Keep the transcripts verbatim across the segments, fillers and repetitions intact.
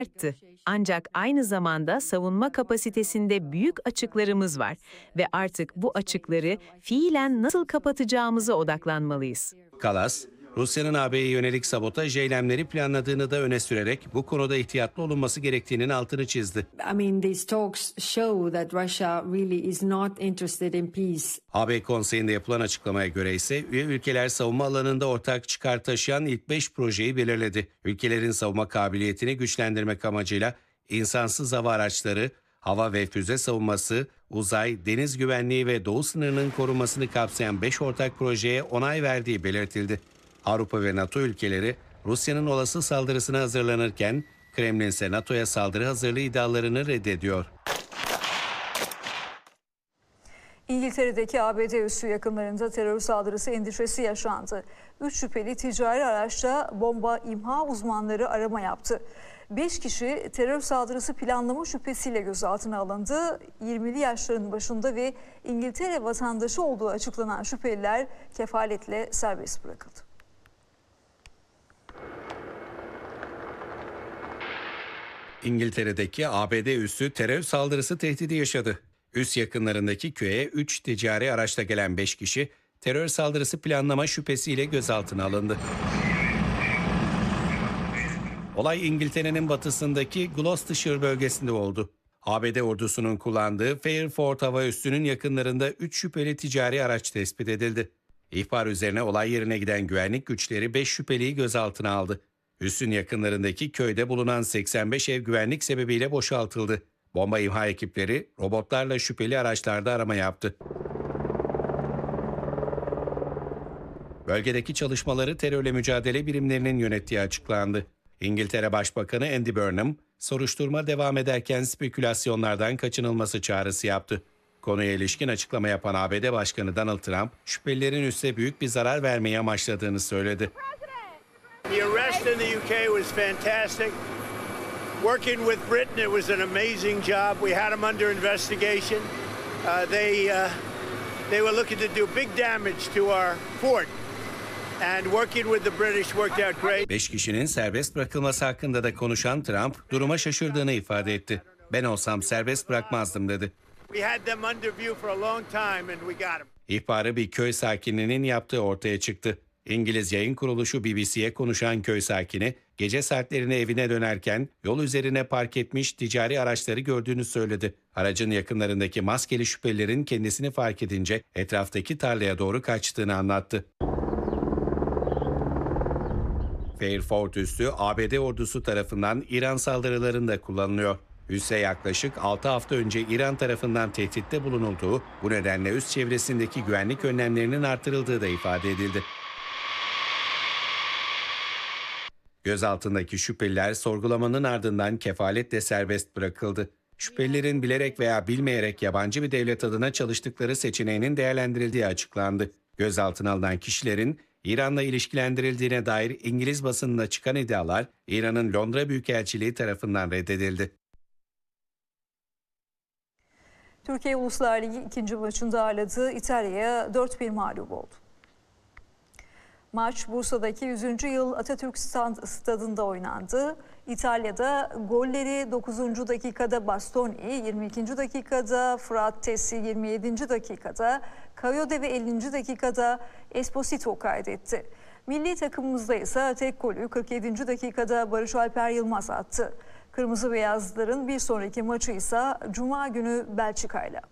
arttı. Ancak aynı zamanda savunma kapasitesinde büyük açıklarımız var ve artık bu açıkları fiilen nasıl kapatacağımıza odaklanmalıyız. Kallas, Rusya'nın A B'ye yönelik sabotaj eylemleri planladığını da öne sürerek bu konuda ihtiyatlı olunması gerektiğinin altını çizdi. I mean, these talks show that Russia really is not interested in peace. A B Konseyi'nde yapılan açıklamaya göre ise üye ülkeler savunma alanında ortak çıkar taşıyan ilk beş projeyi belirledi. Ülkelerin savunma kabiliyetini güçlendirmek amacıyla insansız hava araçları, hava ve füze savunması, uzay, deniz güvenliği ve doğu sınırının korunmasını kapsayan beş ortak projeye onay verdiği belirtildi. Avrupa ve NATO ülkeleri Rusya'nın olası saldırısına hazırlanırken Kremlin ise NATO'ya saldırı hazırlığı iddialarını reddediyor. İngiltere'deki A B D üssü yakınlarında terör saldırısı endişesi yaşandı. Üç şüpheli ticari araçta bomba imha uzmanları arama yaptı. Beş kişi terör saldırısı planlama şüphesiyle gözaltına alındı. yirmili yaşların başında ve İngiltere vatandaşı olduğu açıklanan şüpheliler kefaletle serbest bırakıldı. İngiltere'deki A B D üssü terör saldırısı tehdidi yaşadı. Üs yakınlarındaki köye üç ticari araçla gelen beş kişi terör saldırısı planlama şüphesiyle gözaltına alındı. Olay İngiltere'nin batısındaki Gloucestershire bölgesinde oldu. A B D ordusunun kullandığı Fairford hava üssünün yakınlarında üç şüpheli ticari araç tespit edildi. İhbar üzerine olay yerine giden güvenlik güçleri beş şüpheliyi gözaltına aldı. Üssün yakınlarındaki köyde bulunan seksen beş ev güvenlik sebebiyle boşaltıldı. Bomba imha ekipleri robotlarla şüpheli araçlarda arama yaptı. Bölgedeki çalışmaları terörle mücadele birimlerinin yönettiği açıklandı. İngiltere Başbakanı Andy Burnham, soruşturma devam ederken spekülasyonlardan kaçınılması çağrısı yaptı. Konuya ilişkin açıklama yapan A B D Başkanı Donald Trump, şüphelilerin üsse büyük bir zarar vermeyi amaçladığını söyledi. The arrest in the U K was fantastic. Working with Britain, it was an amazing job. We had them under investigation. Uh, they uh, they were looking to do big damage to our fort. And working with the British worked out great. Beş kişinin serbest bırakılması hakkında da konuşan Trump, duruma şaşırdığını ifade etti. Ben olsam serbest bırakmazdım dedi. We had them under view for a long time and we got them. İhbarı bir köy sakininin yaptığı ortaya çıktı. İngiliz yayın kuruluşu B B C'ye konuşan köy sakini, gece saatlerine evine dönerken yol üzerine park etmiş ticari araçları gördüğünü söyledi. Aracın yakınlarındaki maskeli şüphelilerin kendisini fark edince etraftaki tarlaya doğru kaçtığını anlattı. Fairford üssü A B D ordusu tarafından İran saldırılarında kullanılıyor. Üsse yaklaşık altı hafta önce İran tarafından tehditte bulunulduğu, bu nedenle üs çevresindeki güvenlik önlemlerinin artırıldığı da ifade edildi. Gözaltındaki şüpheliler sorgulamanın ardından kefaletle serbest bırakıldı. Şüphelilerin bilerek veya bilmeyerek yabancı bir devlet adına çalıştıkları seçeneğinin değerlendirildiği açıklandı. Gözaltına alınan kişilerin İran'la ilişkilendirildiğine dair İngiliz basınında çıkan iddialar İran'ın Londra Büyükelçiliği tarafından reddedildi. Türkiye Uluslar Ligi ikinci maçında ağırladığı İtalya'ya dört bir mağlup oldu. Maç Bursa'daki yüzüncü yıl Atatürk Stadında oynandı. İtalya'da golleri dokuzuncu dakikada Bastoni, yirmi ikinci dakikada Frattesi, yirmi yedinci dakikada Kayode ve ellinci dakikada Esposito kaydetti. Milli takımımızda ise tek golü kırk yedinci dakikada Barış Alper Yılmaz attı. Kırmızı Beyazlıların bir sonraki maçı ise Cuma günü Belçika'yla.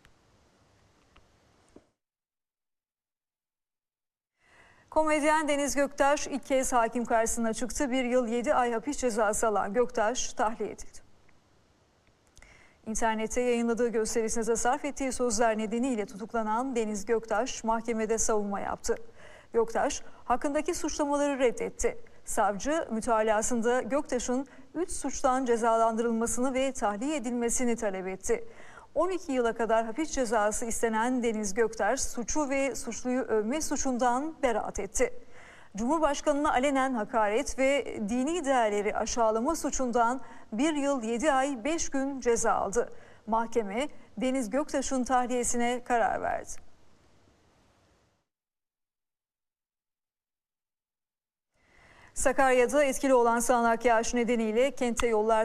Komedyen Deniz Göktaş ilk kez hakim karşısına çıktı. Bir yıl yedi ay hapis cezası alan Göktaş tahliye edildi. İnternette yayınladığı gösterisine sarf ettiği sözler nedeniyle tutuklanan Deniz Göktaş mahkemede savunma yaptı. Göktaş hakkındaki suçlamaları reddetti. Savcı mütalasında Göktaş'ın üç suçtan cezalandırılmasını ve tahliye edilmesini talep etti. on iki yıla kadar hapis cezası istenen Deniz Göktaş suçu ve suçluyu övme suçundan beraat etti. Cumhurbaşkanına alenen hakaret ve dini değerleri aşağılama suçundan bir yıl yedi ay beş gün ceza aldı. Mahkeme Deniz Göktaş'ın tahliyesine karar verdi. Sakarya'da etkili olan sağanak yağış nedeniyle kente yollar